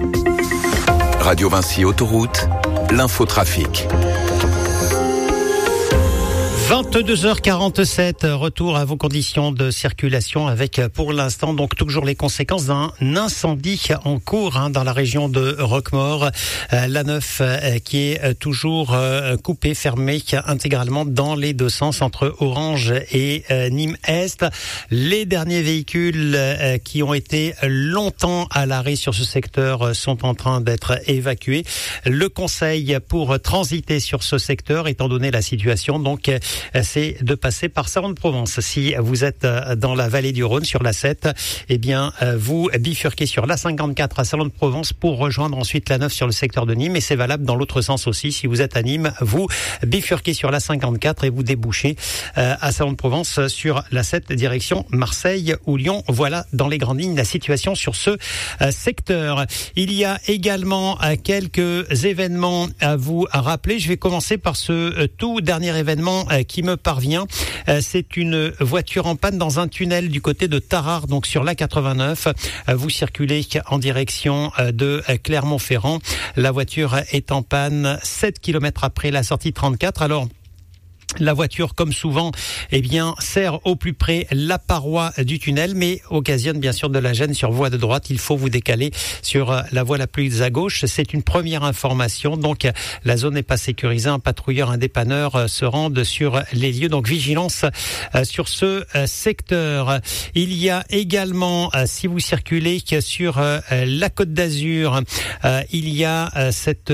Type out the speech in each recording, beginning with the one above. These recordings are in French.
Radio Vinci Autoroute, l'infotrafic. 22h47, retour à vos conditions de circulation avec pour l'instant donc toujours les conséquences d'un incendie en cours dans la région de Roquemaure. l'A9 qui est toujours coupée, fermée intégralement dans les deux sens entre Orange et Nîmes-Est. Les derniers véhicules qui ont été longtemps à l'arrêt sur ce secteur sont en train d'être évacués. Le conseil pour transiter sur ce secteur, étant donné la situation, donc c'est de passer par Salon-de-Provence. Si vous êtes dans la vallée du Rhône sur l'A7, eh bien vous bifurquez sur l'A54 à Salon-de-Provence pour rejoindre ensuite l'A9 sur le secteur de Nîmes, et c'est valable dans l'autre sens aussi. Si vous êtes à Nîmes, vous bifurquez sur l'A54 et vous débouchez à Salon-de-Provence sur l'A7 direction Marseille ou Lyon. Voilà dans les grandes lignes la situation sur ce secteur. Il y a également quelques événements à vous rappeler. Je vais commencer par ce tout dernier événement qui me parvient. C'est une voiture en panne dans un tunnel du côté de Tarare, donc sur l'A89. Vous circulez en direction de Clermont-Ferrand. La voiture est en panne 7 km après la sortie 34. Alors, la voiture, comme souvent, eh bien, sert au plus près la paroi du tunnel, mais occasionne bien sûr de la gêne sur voie de droite. Il faut vous décaler sur la voie la plus à gauche. C'est une première information. Donc, la zone n'est pas sécurisée. Un patrouilleur, un dépanneur se rendent sur les lieux. Donc, vigilance sur ce secteur. Il y a également, si vous circulez sur la Côte d'Azur, il y a cette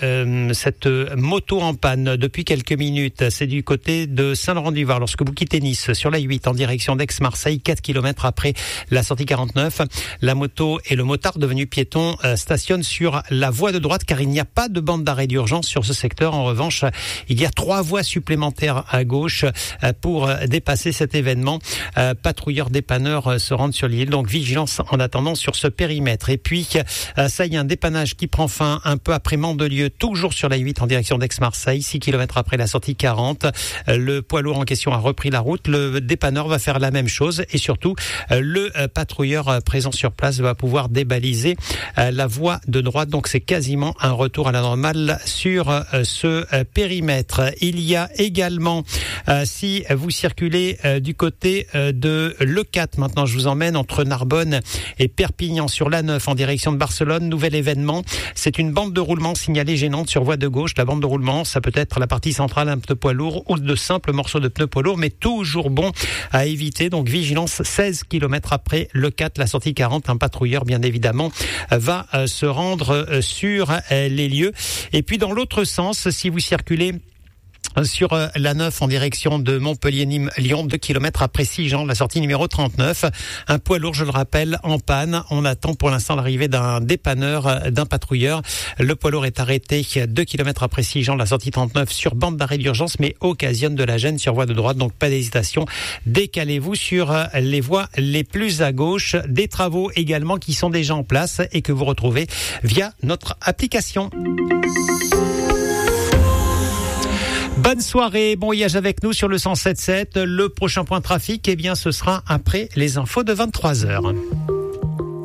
moto en panne depuis quelques minutes. C'est du côté de Saint-Laurent-du-Var. Lorsque vous quittez Nice sur la 8 en direction d'Aix-Marseille, 4 km après la sortie 49, la moto et le motard devenu piéton stationnent sur la voie de droite car il n'y a pas de bande d'arrêt d'urgence sur ce secteur. En revanche, il y a 3 voies supplémentaires à gauche pour dépasser cet événement. Patrouilleurs dépanneurs se rendent sur l'île, donc vigilance en attendant sur ce périmètre. Et puis, ça y est, un dépannage qui prend fin un peu après Mandelieu, toujours sur la 8 en direction d'Aix-Marseille, 6 km après la sortie 40. Le poids lourd en question a repris la route. Le dépanneur va faire la même chose et surtout, le patrouilleur présent sur place va pouvoir débaliser la voie de droite. Donc, c'est quasiment un retour à la normale sur ce périmètre. Il y a également, si vous circulez du côté de l'E4, maintenant je vous emmène entre Narbonne et Perpignan sur l'A9 en direction de Barcelone. Nouvel événement, c'est une bande de roulement signalée gênante sur voie de gauche. La bande de roulement, ça peut être la partie centrale, un pneu poids lourd ou de simples morceaux de pneus poids lourd, mais toujours bon à éviter. Donc vigilance, 16 km après l'E4, la sortie 40, un patrouilleur bien évidemment va se rendre sur les lieux. Et puis dans l'autre sens, si vous circulez sur l'A9 en direction de Montpellier-Nîmes-Lyon, 2 km après Sigean, la sortie numéro 39. Un poids lourd, je le rappelle, en panne. On attend pour l'instant l'arrivée d'un dépanneur, d'un patrouilleur. Le poids lourd est arrêté 2 km après Sigean, la sortie 39 sur bande d'arrêt d'urgence, mais occasionne de la gêne sur voie de droite. Donc pas d'hésitation. Décalez-vous sur les voies les plus à gauche. Des travaux également qui sont déjà en place et que vous retrouvez via notre application. Bonne soirée, bon voyage avec nous sur le 107.7. Le prochain point trafic, eh bien, ce sera après les infos de 23h.